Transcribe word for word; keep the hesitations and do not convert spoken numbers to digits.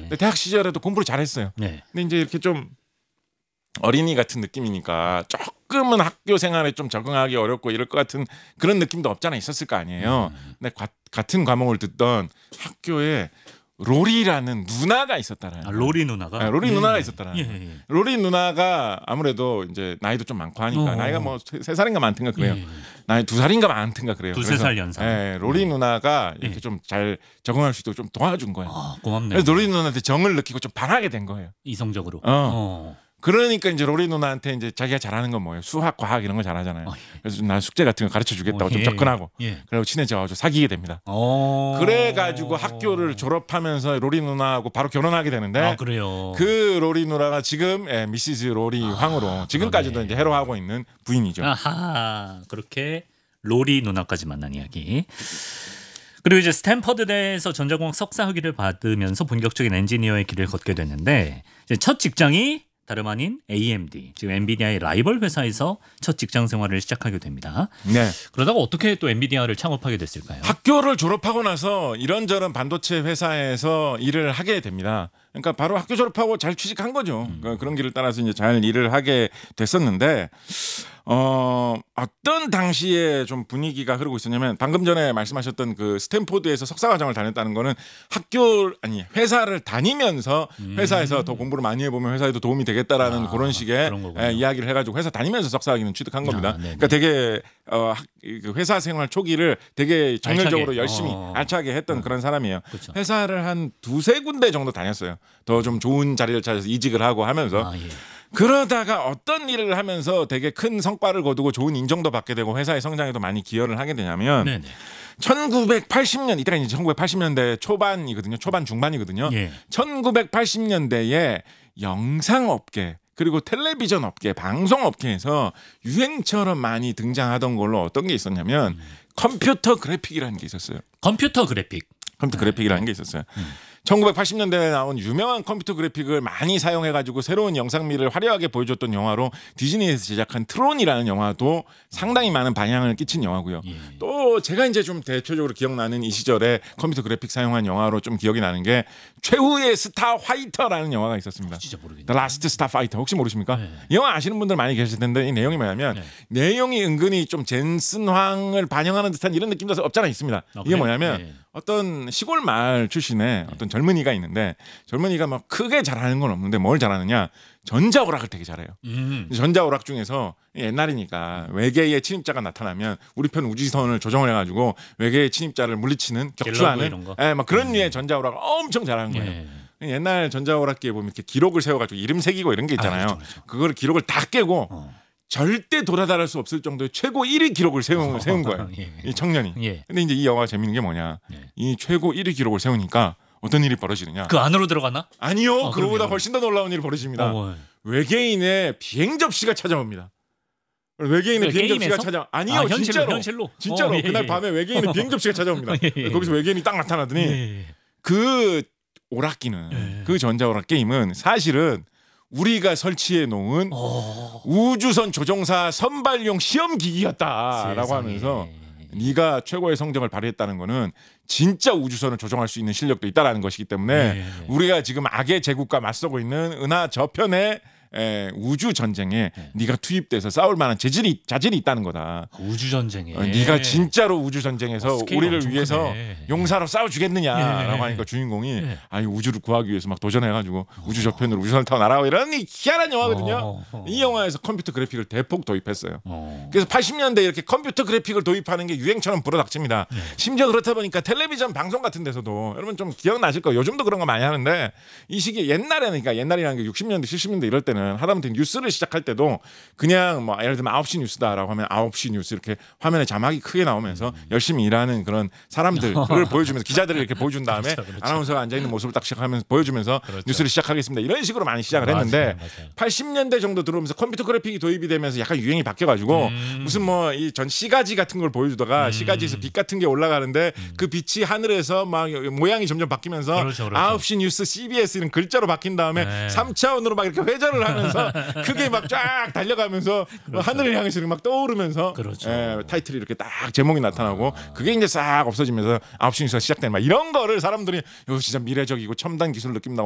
근데 대학 시절에도 공부를 잘했어요. 네. 근데 이제 이렇게 좀 어린이 같은 느낌이니까 조금은 학교 생활에 좀 적응하기 어렵고 이럴 것 같은 그런 느낌도 없잖아 있었을 거 아니에요. 음. 근데 과, 같은 과목을 듣던 학교에 로리라는 누나가 있었다라는. 아, 로리 누나가. 아, 로리 예. 누나가 있었다라는. 예. 예. 로리 누나가 아무래도 이제 나이도 좀 많고 하니까 어. 나이가 뭐 세 살인가 많든가 그래요. 예. 나이 두 살인가 많든가 그래요. 두세 그래서, 살 연상. 예, 로리 누나가 이렇게 예. 좀 잘 적응할 수 있도록 좀 도와준 거예요. 아, 고맙네요. 그래서 로리 누나한테 정을 느끼고 좀 반하게 된 거예요. 이성적으로. 어. 어. 그러니까 이제 로리 누나한테 이제 자기가 잘하는 건 뭐예요? 수학, 과학 이런 거 잘하잖아요. 어, 예. 그래서 나 숙제 같은 거 가르쳐 주겠다고 어, 좀 예. 접근하고. 예. 그리고 친해져가지고 사귀게 됩니다. 어. 그래가지고 학교를 졸업하면서 로리 누나하고 바로 결혼하게 되는데 아, 그래요. 그 로리 누나가 지금 예, 미시즈 로리 아, 황으로 지금까지도 그러네. 이제 해로하고 있는 부인이죠. 아하, 그렇게 로리 누나까지 만난 이야기. 그리고 이제 스탠퍼드대에서 전자공학 석사 학위를 받으면서 본격적인 엔지니어의 길을 걷게 됐는데 이제 첫 직장이 다름 아닌 에이엠디, 지금 엔비디아의 라이벌 회사에서 첫 직장 생활을 시작하게 됩니다. 네. 그러다가 어떻게 또 엔비디아를 창업하게 됐을까요? 학교를 졸업하고 나서 이런저런 반도체 회사에서 일을 하게 됩니다. 그러니까 바로 학교 졸업하고 잘 취직한 거죠. 음. 그러니까 그런 길을 따라서 이제 잘 일을 하게 됐었는데 어, 어떤 당시에 좀 분위기가 흐르고 있었냐면 방금 전에 말씀하셨던 그 스탠포드에서 석사과정을 다녔다는 거는 학교 아니 회사를 다니면서 회사에서 더 공부를 많이 해보면 회사에도 도움이 되겠다라는 아, 그런 식의 그런 거군요. 예, 이야기를 해가지고 회사 다니면서 석사학위는 취득한 겁니다. 아, 네네. 그러니까 되게 어, 학- 그 회사 생활 초기를 되게 정열적으로 알차게. 열심히 어. 알차게 했던 그런 사람이에요. 그렇죠. 회사를 한 두세 군데 정도 다녔어요. 더 좀 좋은 자리를 찾아서 이직을 하고 하면서 아, 예. 그러다가 어떤 일을 하면서 되게 큰 성과를 거두고 좋은 인정도 받게 되고 회사의 성장에도 많이 기여를 하게 되냐면 네네. 천구백팔십 년 이때가 이제 천구백팔십 년대 초반이거든요. 초반 중반이거든요. 예. 천구백팔십 년대에 영상업계 그리고 텔레비전 업계, 방송 업계에서 유행처럼 많이 등장하던 걸로 어떤 게 있었냐면 음. 컴퓨터 그래픽이라는 게 있었어요. 컴퓨터 그래픽. 컴퓨터 그래픽이라는 게 있었어요. 음. 천구백팔십 년대에 나온 유명한 컴퓨터 그래픽을 많이 사용해가지고 새로운 영상미를 화려하게 보여줬던 영화로 디즈니에서 제작한 트론이라는 영화도 상당히 많은 방향을 끼친 영화고요. 예. 또 제가 이제 좀 대표적으로 기억나는 이 시절에 컴퓨터 그래픽 사용한 영화로 좀 기억이 나는 게 최후의 스타 화이터라는 영화가 있었습니다. 진짜 모르겠네요. The Last Star Fighter 혹시 모르십니까? 네. 이 영화 아시는 분들 많이 계실 텐데 이 내용이 뭐냐면 네. 내용이 은근히 좀 젠슨 황을 반영하는 듯한 이런 느낌도 없잖아 있습니다. 아, 이게 그래요? 뭐냐면 네. 어떤 시골 마을 출신의 어떤 젊은이가 있는데 젊은이가 막 크게 잘하는 건 없는데 뭘 잘하느냐 전자오락을 되게 잘해요. 음. 전자오락 중에서 옛날이니까 외계의 침입자가 나타나면 우리 편 우주선을 조정을 해가지고 외계의 침입자를 물리치는 갤러그 격추하는 이런 거? 예, 막 그런 류의 전자오락을 엄청 잘하는 거예요. 예. 옛날 전자오락기에 보면 이렇게 기록을 세워가지고 이름 새기고 이런 게 있잖아요. 아, 그렇죠, 그렇죠. 그거를 기록을 다 깨고 어. 절대 돌아다닐 수 없을 정도의 최고 일 위 기록을 세운, 세운 거예요. 예. 이 청년이. 예. 근데 이제 이 영화가 재밌는 게 뭐냐? 예. 이 최고 일 위 기록을 세우니까 어떤 일이 벌어지느냐? 그 안으로 들어가나? 아니요, 아, 그거보다 그럼요. 훨씬 더 놀라운 일이 벌어집니다. 어, 외계인의 비행 접시가 찾아옵니다. 외계인의 그 비행 게임에서? 접시가 찾아 아니요, 아, 현실로, 진짜로 현실로? 진짜로 어, 예, 그날 예. 밤에 외계인의 비행 접시가 찾아옵니다. 예, 예. 거기서 외계인이 딱 나타나더니 예. 그 오락기는 예. 그 전자오락 게임은 사실은 우리가 설치해 놓은 어. 우주선 조종사 선발용 시험 기기였다라고 세상에. 하면서 네가 최고의 성적을 발휘했다는 거는 진짜 우주선을 조종할 수 있는 실력도 있다라는 것이기 때문에 예. 우리가 지금 악의 제국과 맞서고 있는 은하 저편의 에, 우주 전쟁에 네. 네가 투입돼서 싸울 만한 재질이 자질이 있다는 거다. 우주 전쟁에. 어, 네가 진짜로 우주 전쟁에서 어, 스케일 우리를 엄청 위해서 크네. 용사로 싸워 주겠느냐라고 예. 하니까 주인공이 예. 아니 우주를 구하기 위해서 막 도전해가지고 우주 저편으로 우주선을 타고 날아가고 이런 이 희한한 영화거든요. 어, 어. 이 영화에서 컴퓨터 그래픽을 대폭 도입했어요. 어. 그래서 팔십 년대 이렇게 컴퓨터 그래픽을 도입하는 게 유행처럼 불어닥칩니다. 네. 심지어 그렇다 보니까 텔레비전 방송 같은 데서도 여러분 좀 기억나실 거예요. 요즘도 그런 거 많이 하는데 이 시기에 옛날에는 그러니까 옛날이라는 게 육십 년대 칠십 년대 이럴 때는 하다못해 뉴스를 시작할 때도 그냥 뭐 예를 들면 아홉 시 뉴스다라고 하면 아홉 시 뉴스 이렇게 화면에 자막이 크게 나오면서 열심히 일하는 그런 사람들을 보여주면서 기자들을 이렇게 보여준 다음에 그렇죠, 그렇죠. 아나운서가 앉아있는 모습을 딱 시작하면서 보여주면서 그렇죠. 뉴스를 시작하겠습니다. 이런 식으로 많이 시작을 맞아요, 했는데 맞아요. 팔십 년대 정도 들어오면서 컴퓨터 그래픽이 도입이 되면서 약간 유행이 바뀌어가지고 음. 무슨 뭐 이 전 시가지 같은 걸 보여주다가 음. 시가지에서 빛 같은 게 올라가는데 그 빛이 하늘에서 막 모양이 점점 바뀌면서 그렇죠, 그렇죠. 아홉 시 뉴스 씨비에스 이런 글자로 바뀐 다음에 네. 삼 차원으로 막 이렇게 회전을 하면서 그게 막 쫙 달려가면서 하늘을 향해서 막 떠오르면서 그렇죠. 예, 타이틀이 이렇게 딱 제목이 나타나고 그게 이제 싹 없어지면서 아홉 시 뉴스가 시작되는 막 이런 거를 사람들이 이거 진짜 미래적이고 첨단 기술 느낌 나고